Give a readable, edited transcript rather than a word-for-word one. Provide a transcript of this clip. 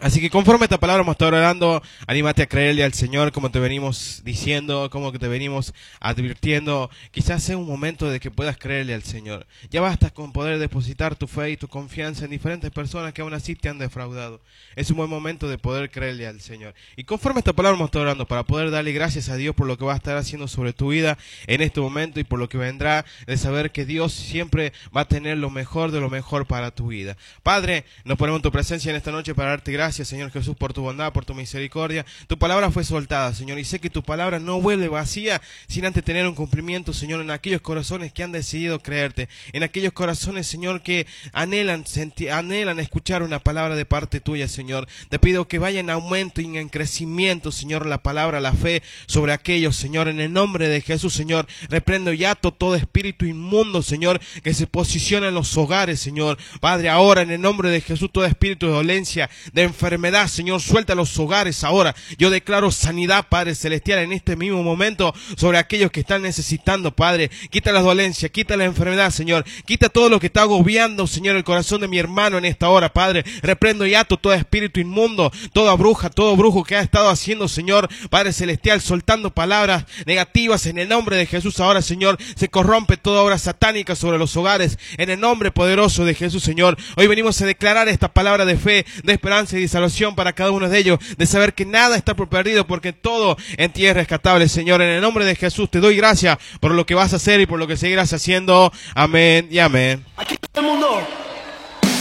Así que conforme a esta palabra vamos a estar orando, anímate a creerle al Señor como te venimos diciendo, como que te venimos advirtiendo. Quizás sea un momento de que puedas creerle al Señor. Ya basta con poder depositar tu fe y tu confianza en diferentes personas que aún así te han defraudado. Es un buen momento de poder creerle al Señor. Y conforme a esta palabra vamos a estar orando para poder darle gracias a Dios por lo que va a estar haciendo sobre tu vida en este momento y por lo que vendrá, de saber que Dios siempre va a tener lo mejor de lo mejor para tu vida. Padre, nos ponemos en tu presencia en esta noche para darte gracias. Gracias, Señor Jesús, por tu bondad, por tu misericordia. Tu palabra fue soltada, Señor, y sé que tu palabra no vuelve vacía sin antes tener un cumplimiento, Señor, en aquellos corazones que han decidido creerte, en aquellos corazones, Señor, que anhelan escuchar una palabra de parte tuya, Señor. Te pido que vaya en aumento y en crecimiento, Señor, la palabra, la fe sobre aquellos, Señor, en el nombre de Jesús, Señor. Reprendo y ato todo espíritu inmundo, Señor, que se posiciona en los hogares, Señor. Padre, ahora en el nombre de Jesús, todo espíritu de dolencia, de enfermedad, Señor, suelta los hogares ahora. Yo declaro sanidad, Padre Celestial, en este mismo momento sobre aquellos que están necesitando, Padre. Quita las dolencias, quita la enfermedad, Señor. Quita todo lo que está agobiando, Señor, el corazón de mi hermano en esta hora, Padre. Reprendo y ato todo espíritu inmundo, toda bruja, todo brujo que ha estado haciendo, Señor, Padre Celestial, soltando palabras negativas en el nombre de Jesús. Ahora, Señor, se corrompe toda obra satánica sobre los hogares en el nombre poderoso de Jesús, Señor. Hoy venimos a declarar esta palabra de fe, de esperanza y de salvación para cada uno de ellos, de saber que nada está por perdido porque todo en ti es rescatable, Señor. En el nombre de Jesús te doy gracias por lo que vas a hacer y por lo que seguirás haciendo. Amén y amén. Aquí todo el mundo.